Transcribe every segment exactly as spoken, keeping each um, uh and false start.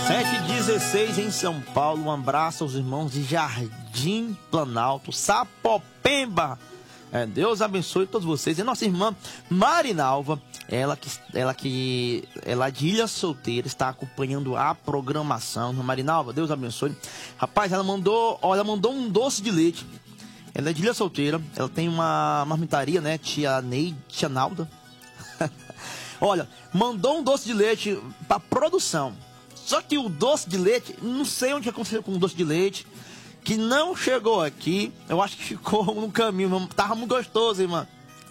sete e dezesseis em São Paulo. Um abraço aos irmãos de Jardim Planalto, Sapopemba. É, Deus abençoe todos vocês. E nossa irmã Marinalva, ela que, ela que ela de Ilha Solteira, está acompanhando a programação. Marinalva, Deus abençoe. Rapaz, ela mandou, ó, ela mandou um doce de leite. Ela é de Ilha Solteira, ela tem uma marmitaria, né? Tia Neide, tia Nalda. Olha, mandou um doce de leite para produção. Só que o doce de leite, não sei onde aconteceu com o doce de leite, que não chegou aqui. Eu acho que ficou no caminho. Tava muito gostoso, irmã.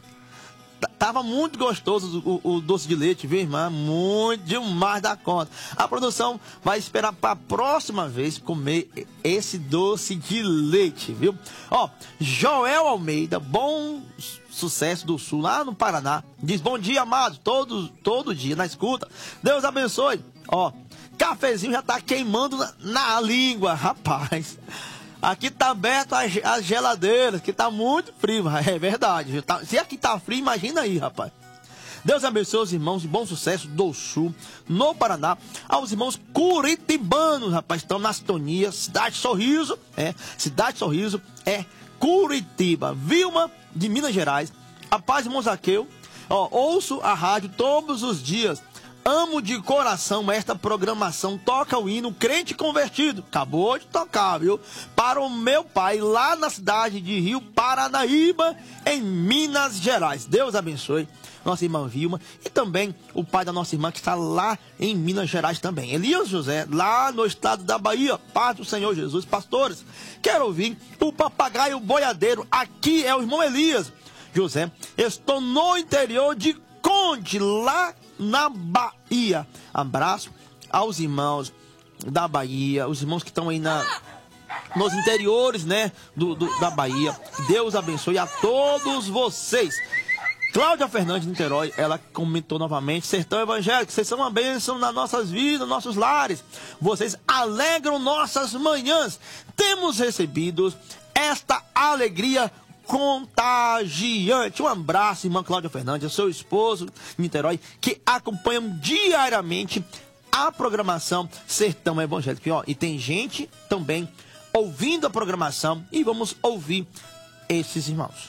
Tava muito gostoso o, o doce de leite, viu, irmã? Muito demais da conta. A produção vai esperar para a próxima vez comer esse doce de leite, viu? Ó, Joel Almeida, Bom Sucesso do Sul, lá no Paraná, diz: bom dia, amados, todo, todo dia na escuta. Deus abençoe. Ó, cafezinho já tá queimando na, na língua, rapaz. Aqui tá aberto as, as geladeiras, que tá muito frio, é verdade. Tá, se aqui tá frio, imagina aí, rapaz. Deus abençoe os irmãos de Bom Sucesso do Sul, no Paraná. Aos irmãos curitibanos, rapaz, estão na sintonia. Cidade Sorriso, é, Cidade Sorriso é Curitiba. Vilma, de Minas Gerais. A paz, irmão Zaqueu. Ó, ouço a rádio todos os dias. Amo de coração esta programação. Toca o hino Crente Convertido. Acabou de tocar, viu? Para o meu pai, lá na cidade de Rio Paranaíba, em Minas Gerais. Deus abençoe nossa irmã Vilma. E também o pai da nossa irmã que está lá em Minas Gerais também. Elias José, lá no estado da Bahia. Paz do Senhor Jesus. Pastores, quero ouvir o papagaio boiadeiro. Aqui é o irmão Elias José. Estou no interior de Conde, lá na Bahia. Abraço aos irmãos da Bahia, os irmãos que estão aí na, nos interiores, né, do, do, da Bahia. Deus abençoe a todos vocês. Cláudia Fernandes de Niterói, ela comentou novamente: Sertão Evangélico, vocês são uma bênção nas nossas vidas, nossos lares. Vocês alegram nossas manhãs. Temos recebido esta alegria contagiante. Um abraço, irmã Cláudia Fernandes, seu esposo Niterói, que acompanham diariamente a programação Sertão Evangélico. E, ó, e tem gente também ouvindo a programação, e vamos ouvir esses irmãos.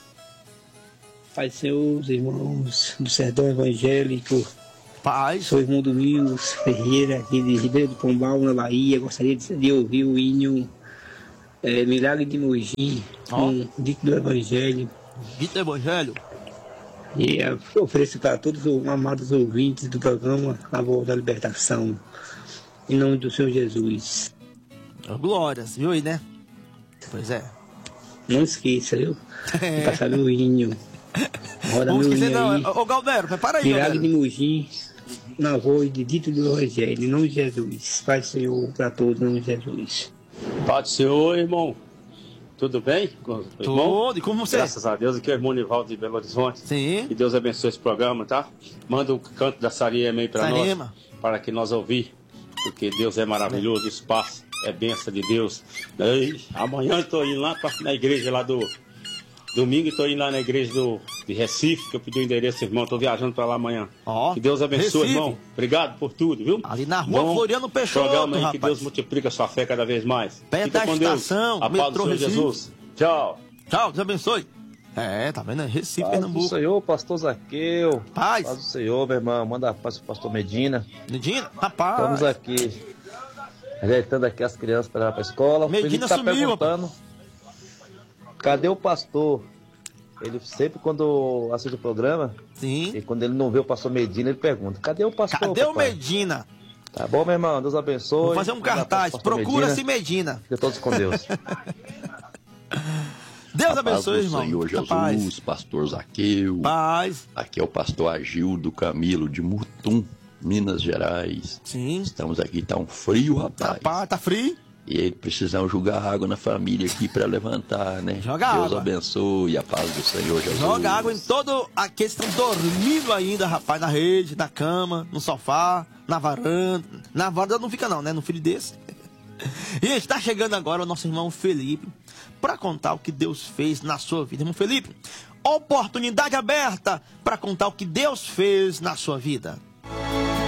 Pai, seus irmãos do Sertão Evangélico. Paz. Sou irmão Domingos Ferreira, aqui de Ribeiro do Pombal, na Bahia. Gostaria de, de ouvir o hino É, Milagre de Mogi, oh. um dito do Evangelho. Dito do Evangelho. E é, ofereço para todos os amados ouvintes do programa A Voz da Libertação, em nome do Senhor Jesus. Glórias, viu aí, né? Pois é. Não esqueça, viu? É. Passar o hino. Roda Vamos meu esquecer, hino não. aí. Ô, Galdero, prepara aí, Milagre Galdero. de Mogi, na voz de dito do Evangelho, em nome de Jesus. Pai, Senhor, para todos, em nome de Jesus. Paz do Senhor, irmão. Tudo bem? Irmão? Tudo, e como você? Graças a Deus, aqui é o irmão Nivaldo de Belo Horizonte. Sim. Que Deus abençoe esse programa, tá? Manda o canto da Sarema aí para nós, para que nós ouvir, porque Deus é maravilhoso, o espaço é bênção de Deus. Ei, amanhã eu tô indo lá pra, na igreja lá do... Domingo eu tô indo lá na igreja do, de Recife, que eu pedi o endereço, irmão. Tô viajando para lá amanhã. Ó, que Deus abençoe, Recife. Irmão. Obrigado por tudo, viu? Ali na rua Bom, Floriano Peixoto, programa aí, rapaz. que Deus multiplica a sua fé cada vez mais. Perto Fica da com estação, Deus. A paz do Senhor Recife. Jesus. Tchau. Tchau, Deus abençoe. É, tá vendo? Recife, paz Pernambuco. Paz do Senhor, pastor Zaqueu. Paz. Paz do Senhor, meu irmão. Manda a paz pro pastor Medina. Medina, rapaz. Estamos aqui, ajeitando aqui as crianças para ir pra escola. Medina tá sumiu, perguntando, rapaz. Cadê o pastor? Ele sempre, quando assiste o programa, sim. E quando ele não vê o pastor Medina, ele pergunta: cadê o pastor? Cadê papai? o Medina? Tá bom, meu irmão, Deus abençoe. Vou fazer um cartaz, procura-se Medina. Fica todos com Deus. Deus abençoe, irmão. Senhor Jesus, paz. Pastor Zaqueu. Paz. Aqui é o pastor Agildo Camilo de Mutum, Minas Gerais. Sim. Estamos aqui, tá um frio, rapaz. Rapaz, tá frio? E aí precisamos jogar água na família aqui para levantar, né? Joga Deus água. abençoe a paz do Senhor Jesus. Joga água em todo aqueles que estão dormindo ainda, rapaz, na rede, na cama, no sofá, na varanda. Na varanda não fica não, né? No filho desse. E a gente tá chegando agora o nosso irmão Felipe para contar o que Deus fez na sua vida. Irmão Felipe, oportunidade aberta para contar o que Deus fez na sua vida.